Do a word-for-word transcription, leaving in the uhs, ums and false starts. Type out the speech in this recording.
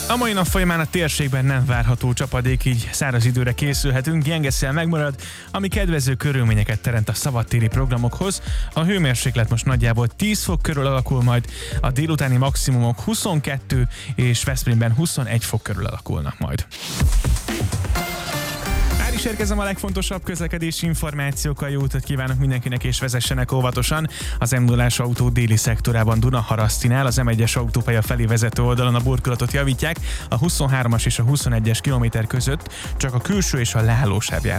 A mai nap folyamán a térségben nem várható csapadék, így száraz időre készülhetünk, gyenge szél megmarad, ami kedvező körülményeket teremt a szabadtéri programokhoz. A hőmérséklet most nagyjából tíz fok körül alakul, majd a délutáni maximumok huszonkettő és Veszprémben huszonegy fok körül alakulnak majd. Is érkezem a legfontosabb közlekedési információkkal, jó utat kívánok mindenkinek, és vezessenek óvatosan. Az em nullás autó déli szektorában Dunaharasztinál, az em egyes autópálya felé vezető oldalon a burkolatot javítják, a huszonhármas és a huszonegyes kilométer között csak a külső és a leállósáv jár